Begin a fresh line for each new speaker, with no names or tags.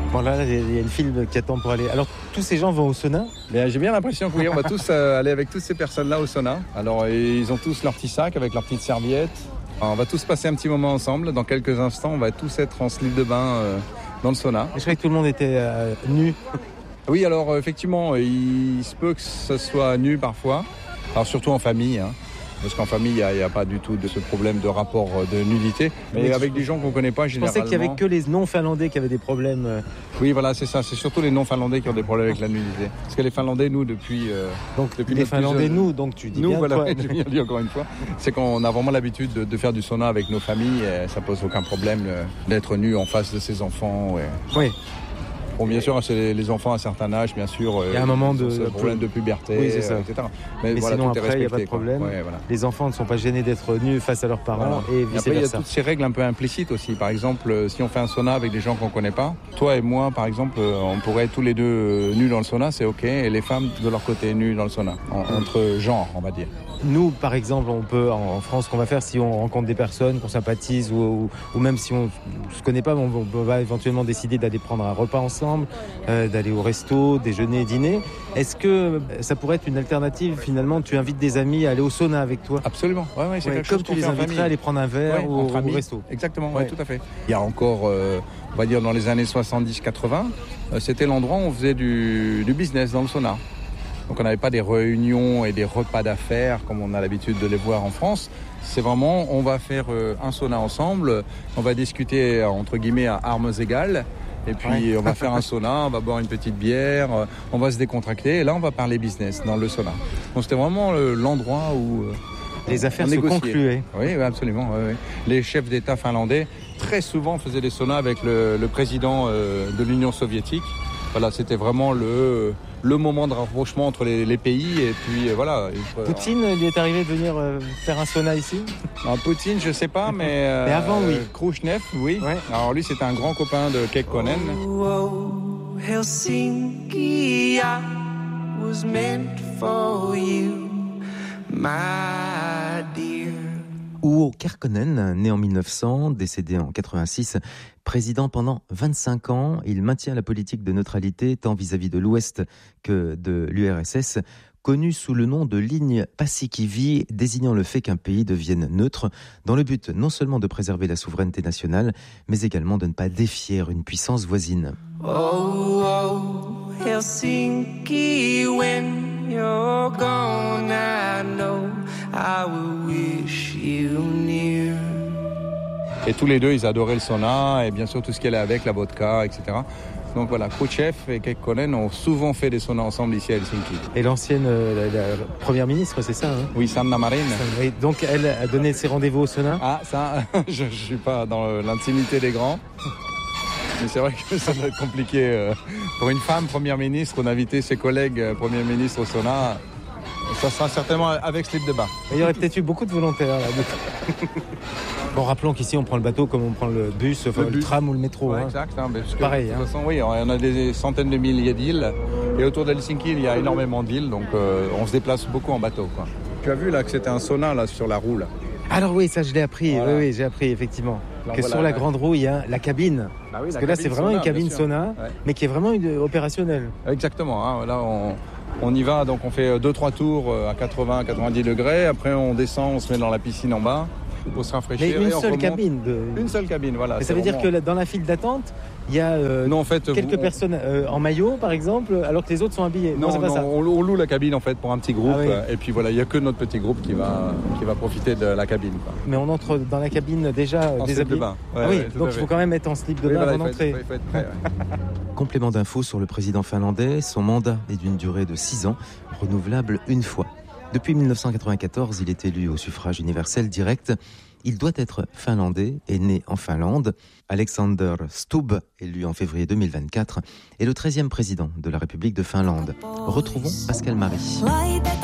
Voilà, il y a une file qui attend pour aller. Alors, tous ces gens vont au sauna?
J'ai bien l'impression que oui, on va tous aller avec toutes ces personnes-là au sauna. Alors, ils ont tous leur petit sac avec leur petite serviette. Alors, on va tous passer un petit moment ensemble. Dans quelques instants, on va tous être en slip de bain dans le sauna.
Je croyais que tout le monde était nu.
Oui, alors effectivement, il se peut que ce soit nu parfois. Alors, surtout en famille, hein. Parce qu'en famille, il n'y a pas du tout de ce problème de rapport de nudité. Mais avec des gens qu'on ne connaît pas, généralement...
Je pensais qu'il n'y avait que les non-finlandais qui avaient des problèmes.
Oui, voilà, c'est ça. C'est surtout les non-finlandais qui ont des problèmes avec la nudité. Parce que les Finlandais, nous, depuis
les Finlandais, nous, donc tu dis
nous,
bien
voilà,
toi.
Je viens de dire encore une fois. C'est qu'on a vraiment l'habitude de faire du sauna avec nos familles. Et ça pose aucun problème d'être nu en face de ses enfants.
Oui.
Bon, bien sûr, c'est les enfants à un certain âge, bien sûr.
Il y a un moment de
problème de puberté,
oui, c'est ça.
etc.
Mais
voilà,
sinon,
tout
après, il n'y a pas de problème.
Ouais, voilà.
Les enfants ne sont pas gênés d'être nus face à leurs parents et vice-versa.
Après, il y a toutes ces règles un peu implicites aussi. Par exemple, si on fait un sauna avec des gens qu'on ne connaît pas, toi et moi, par exemple, on pourrait être tous les deux nus dans le sauna, c'est OK. Et les femmes, de leur côté, nues dans le sauna. Entre genres, on va dire.
Nous, par exemple, on peut, en France, ce qu'on va faire, si on rencontre des personnes, qu'on sympathise, ou même si on ne se connaît pas, on va éventuellement décider d'aller prendre un repas ensemble, d'aller au resto, déjeuner, dîner. Est-ce que ça pourrait être une alternative, finalement, tu invites des amis à aller au sauna avec toi?
Absolument, c'est quelque chose
comme tu les inviterais à aller prendre un verre ou au resto.
Exactement, tout à fait. Il y a encore, on va dire dans les années 70-80, c'était l'endroit où on faisait du business dans le sauna. Donc on n'avait pas des réunions et des repas d'affaires comme on a l'habitude de les voir en France. C'est vraiment, on va faire un sauna ensemble, on va discuter entre guillemets à armes égales. Et puis on va faire un sauna, on va boire une petite bière, on va se décontracter. Et là, on va parler business dans le sauna. Donc c'était vraiment l'endroit où
les affaires se concluaient.
Oui, absolument. Oui. Les chefs d'État finlandais, très souvent, faisaient des saunas avec le président de l'Union soviétique. Voilà, c'était vraiment le moment de rapprochement entre les pays. Et puis voilà.
Poutine, lui est arrivé de venir faire un sauna ici?
Poutine, je sais pas, mais
avant, oui.
Khrouchtchev, oui. Ouais. Alors lui, c'était un grand copain de Kekkonen.
Oh, Helsinki, I was meant for you, my dear.
Urho Kekkonen, né en 1900, décédé en 86, président pendant 25 ans, il maintient la politique de neutralité tant vis-à-vis de l'Ouest que de l'URSS, connue sous le nom de ligne Paasikivi, désignant le fait qu'un pays devienne neutre, dans le but non seulement de préserver la souveraineté nationale, mais également de ne pas défier une puissance voisine.
Oh, Helsinki, when you're gone, I know I will wish you near.
Et tous les deux, ils adoraient le sauna et bien sûr tout ce qui allait avec, la vodka, etc. Donc voilà, Khrouchtchev et Kekkonen ont souvent fait des saunas ensemble ici à Helsinki.
Et l'ancienne la première ministre, c'est ça, hein?
Oui, Sanna Marin.
Oui, donc elle a donné ses rendez-vous au sauna?
Ah, ça, je ne suis pas dans l'intimité des grands. Mais c'est vrai que ça doit être compliqué pour une femme première ministre d'inviter ses collègues premiers ministres au sauna. Ça sera certainement avec slip de bain.
Il y aurait peut-être eu beaucoup de volontaires là. Bon, rappelons qu'ici on prend le bateau comme on prend le bus, le tram ou le métro.
Ouais, exact. Parce que,
pareil.
De toute façon, oui, on a des centaines de milliers d'îles. Et autour d'Helsinki, il y a énormément d'îles. Donc on se déplace beaucoup en bateau, quoi. Tu as vu là que c'était un sauna là, sur la roue là.
Alors oui, ça je l'ai appris. Voilà. Oui, j'ai appris effectivement. Alors, que voilà, sur la grande roue, il y a la cabine.
Ah oui,
parce que là, c'est vraiment une cabine sauna, mais qui est vraiment opérationnelle.
Exactement. Hein, là, on y va, donc on fait 2-3 tours à 80-90 degrés. Après, on descend, on se met dans la piscine en bas pour se rafraîchir.
Mais une seule cabine.
Une seule cabine, voilà.
Mais ça veut dire que dans la file d'attente, il y a
non, en fait,
quelques personnes en maillot, par exemple, alors que les autres sont habillés.
Non,
c'est pas ça.
On loue la cabine en fait pour un petit groupe.
Ah, oui.
Et puis voilà, il n'y a que notre petit groupe qui va profiter de la cabine, quoi.
Mais on entre dans la cabine déjà
en
déshabillé.
slip de bain. Ouais,
oui, donc il faut quand même être en slip de bain avant d'entrer.
Il faut être prêt.
Complément d'infos sur le président finlandais. Son mandat est d'une durée de 6 ans, renouvelable une fois. Depuis 1994, il est élu au suffrage universel direct. Il doit être finlandais et né en Finlande. Alexander Stubb, élu en février 2024, est le 13e président de la République de Finlande. Retrouvons Pascal Marie.